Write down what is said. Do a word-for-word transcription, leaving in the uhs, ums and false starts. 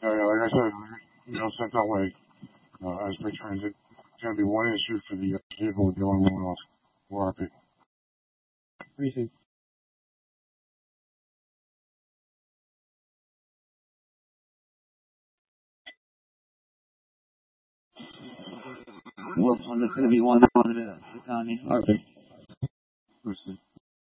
Yeah, yeah, like I said, you know, Central Way, uh, as Big Transit, it's going to be one issue for the uh, vehicle with the only one off O R P. Appreciate it. Well, I'm just going to be one on the economy. R P.